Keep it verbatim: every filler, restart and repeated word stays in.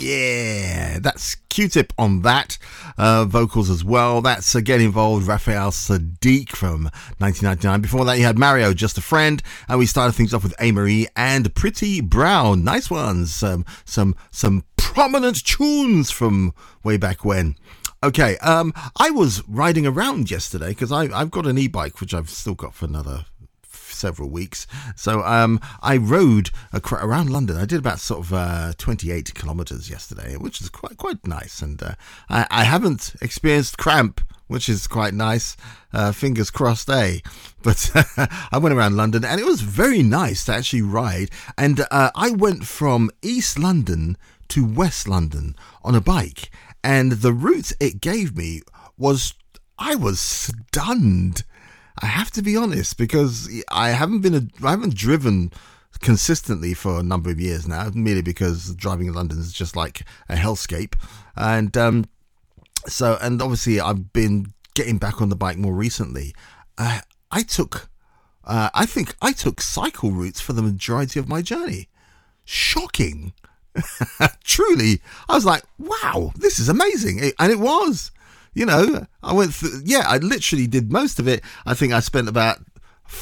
Yeah, that's Q-Tip on that. Uh, vocals as well. That's again involved Raphael Sadiq from nineteen ninety-nine. Before that, you had Mario, Just a Friend, and we started things off with A-Marie and Pretty Brown. Nice ones. Um, some some prominent tunes from way back when. Okay, um, I was riding around yesterday because I've got an e-bike which I've still got for another several weeks. So um, I rode ac- around London. I did about sort of uh, twenty-eight kilometres yesterday, which is quite quite nice. And uh, I, I haven't experienced cramp, which is quite nice. Uh, fingers crossed, eh? But I went around London and it was very nice to actually ride. And uh, I went from East London to West London on a bike. And the route it gave me was, I was stunned. I have to be honest, because I haven't been, a, I haven't driven consistently for a number of years now, merely because driving in London is just like a hellscape. And um, so, and obviously I've been getting back on the bike more recently. Uh, I took, uh, I think I took cycle routes for the majority of my journey. Shocking. Truly, I was like, wow, this is amazing. It, and it was, you know, I went through, yeah, I literally did most of it. I think I spent about